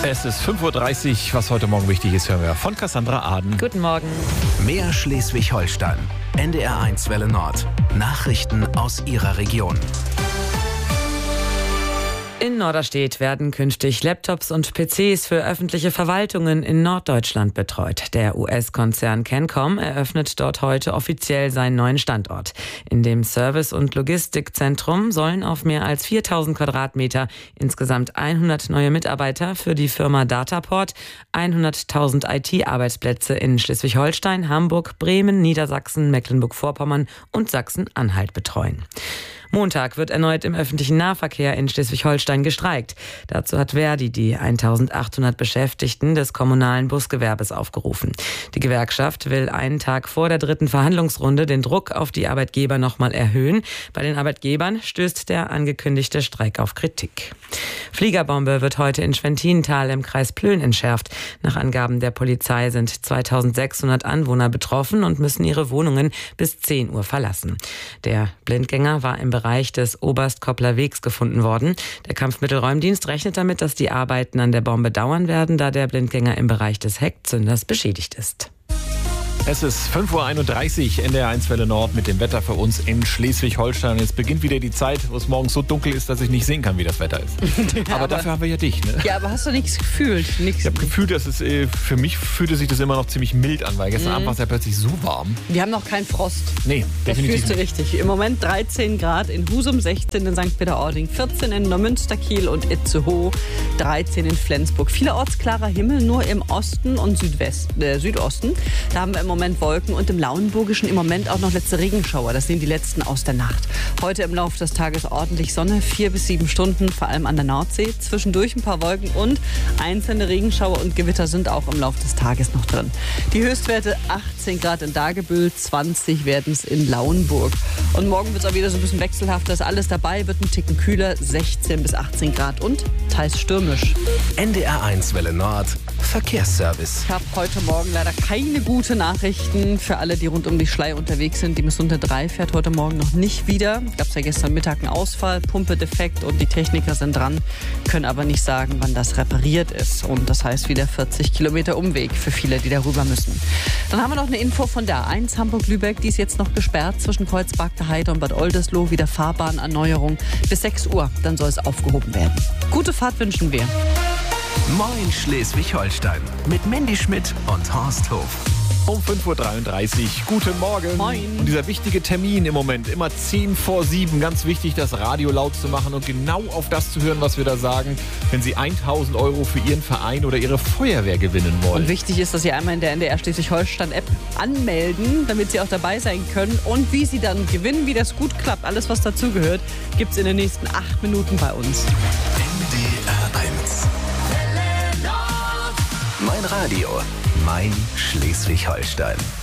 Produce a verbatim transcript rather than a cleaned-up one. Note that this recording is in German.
Es ist fünf Uhr dreißig, was heute Morgen wichtig ist, hören wir von Cassandra Aden. Guten Morgen. Mehr Schleswig-Holstein. N D R eins Welle Nord. Nachrichten aus Ihrer Region. In Norderstedt werden künftig Laptops und P Cs für öffentliche Verwaltungen in Norddeutschland betreut. Der U S-Konzern Cancom eröffnet dort heute offiziell seinen neuen Standort. In dem Service- und Logistikzentrum sollen auf mehr als viertausend Quadratmeter insgesamt hundert neue Mitarbeiter für die Firma Dataport, hunderttausend I T-Arbeitsplätze in Schleswig-Holstein, Hamburg, Bremen, Niedersachsen, Mecklenburg-Vorpommern und Sachsen-Anhalt betreuen. Montag wird erneut im öffentlichen Nahverkehr in Schleswig-Holstein gestreikt. Dazu hat Verdi die eintausendachthundert Beschäftigten des kommunalen Busgewerbes aufgerufen. Die Gewerkschaft will einen Tag vor der dritten Verhandlungsrunde den Druck auf die Arbeitgeber nochmal erhöhen. Bei den Arbeitgebern stößt der angekündigte Streik auf Kritik. Fliegerbombe wird heute in Schwentintal im Kreis Plön entschärft. Nach Angaben der Polizei sind zweitausendsechshundert Anwohner betroffen und müssen ihre Wohnungen bis zehn Uhr verlassen. Der Blindgänger war im Bereich des Oberstkoppler Wegs gefunden worden. Der Kampfmittelräumdienst rechnet damit, dass die Arbeiten an der Bombe dauern werden, da der Blindgänger im Bereich des Heckzünders beschädigt ist. Es ist fünf Uhr einunddreißig, N D R eins Welle Nord mit dem Wetter für uns in Schleswig-Holstein. Jetzt beginnt wieder die Zeit, wo es morgens so dunkel ist, dass ich nicht sehen kann, wie das Wetter ist. Ja, aber, aber dafür haben wir ja dich. Ne? Ja, aber hast du nichts gefühlt? Nichts. Ich habe gefühlt, dass es, äh, für mich fühlte sich das immer noch ziemlich mild an, weil gestern mhm. Abend war es ja plötzlich so warm. Wir haben noch keinen Frost. Nee, das definitiv fühlst du nicht. richtig. Im Moment dreizehn Grad in Husum, sechzehn in Sankt Peter-Ording, vierzehn in Neumünster, Kiel und Itzehoe, dreizehn in Flensburg. Vielerorts klarer Himmel, nur im Osten und Südwest, äh, Südosten. Da haben wir im Moment Wolken und im Lauenburgischen im Moment auch noch letzte Regenschauer. Das sind die letzten aus der Nacht. Heute im Laufe des Tages ordentlich Sonne, vier bis sieben Stunden, vor allem an der Nordsee. Zwischendurch ein paar Wolken und einzelne Regenschauer und Gewitter sind auch im Laufe des Tages noch drin. Die Höchstwerte achtzehn Grad in Dagebüll, zwanzig werden es in Lauenburg. Und morgen wird es auch wieder so ein bisschen wechselhafter. Ist alles dabei, wird ein Ticken kühler, sechzehn bis achtzehn Grad und teils stürmisch. N D R eins Welle Nord. Verkehrsservice. Ich habe heute Morgen leider keine gute Nachrichten für alle, die rund um die Schlei unterwegs sind. Die Missunter drei fährt heute Morgen noch nicht wieder. Es gab ja gestern Mittag einen Ausfall, Pumpe defekt und die Techniker sind dran, können aber nicht sagen, wann das repariert ist. Und das heißt wieder vierzig Kilometer Umweg für viele, die darüber müssen. Dann haben wir noch eine Info von der A eins Hamburg-Lübeck. Die ist jetzt noch gesperrt zwischen Kreuzberg Heide und Bad Oldesloe. Wieder Fahrbahnerneuerung bis sechs Uhr. Dann soll es aufgehoben werden. Gute Fahrt wünschen wir. Moin Schleswig-Holstein mit Mandy Schmidt und Horst Hof. Um fünf Uhr dreiunddreißig. Guten Morgen. Moin. Und dieser wichtige Termin im Moment, immer zehn vor sieben. Ganz wichtig, das Radio laut zu machen und genau auf das zu hören, was wir da sagen, wenn Sie tausend Euro für Ihren Verein oder Ihre Feuerwehr gewinnen wollen. Und wichtig ist, dass Sie einmal in der N D R Schleswig-Holstein-App anmelden, damit Sie auch dabei sein können. Und wie Sie dann gewinnen, wie das gut klappt, alles was dazugehört, gibt es in den nächsten acht Minuten bei uns. N D R eins. Mein Radio, mein Schleswig-Holstein.